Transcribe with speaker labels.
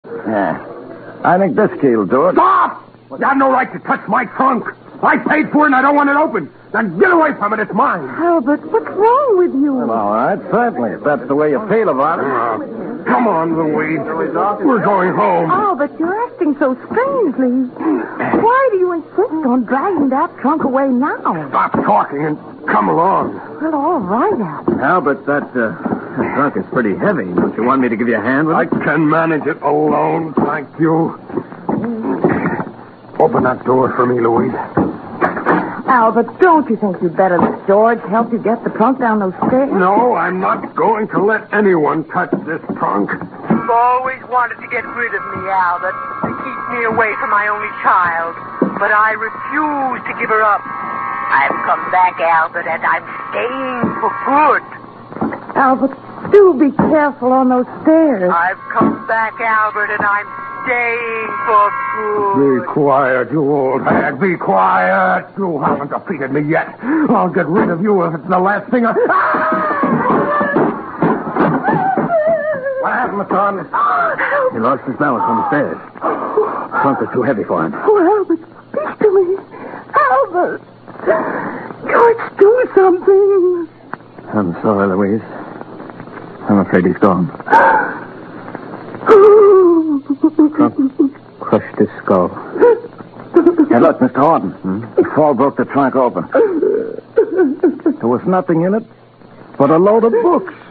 Speaker 1: Yeah. I think this key will do it.
Speaker 2: Stop! You have no right to touch my trunk. I paid for it and I don't want it open. Then get away from it. It's mine.
Speaker 3: Albert, what's wrong with you?
Speaker 1: Well, all right, certainly. If that's the way you feel about it.
Speaker 2: Come on, Louise. We're going home.
Speaker 3: Albert, you're acting so strangely. Why do you insist on dragging that trunk away now?
Speaker 2: Stop talking and come along.
Speaker 3: Well, all right, Albert.
Speaker 1: Albert, that trunk is pretty heavy. Don't you want me to give you a hand with
Speaker 2: I
Speaker 1: it?
Speaker 2: can manage it alone, thank you. Open that door for me, Louise.
Speaker 3: Albert, don't you think you'd better let George help you get the trunk down those stairs?
Speaker 2: No, I'm not going to let anyone touch this trunk.
Speaker 4: You've always wanted to get rid of me, Albert, to keep me away from my only child. But I refuse to give her up. I've come back, Albert, and I'm staying for good.
Speaker 3: Albert, do be careful on those stairs.
Speaker 4: I've come back, Albert, and I'm staying for good.
Speaker 2: Be quiet, you old hag. Be quiet. You haven't defeated me yet. I'll get rid of you if it's the last thing I... What happened, Miss Thornton?
Speaker 1: He lost his balance on the stairs. The trunk was too heavy for him.
Speaker 3: Oh, Albert, speak to me. Albert. George, do something.
Speaker 1: I'm sorry, Louise. I'm afraid he's gone. Trunk crushed his skull. Hey, look, Mr. Horton. The fall broke the trunk open. There was nothing in it but a load of books.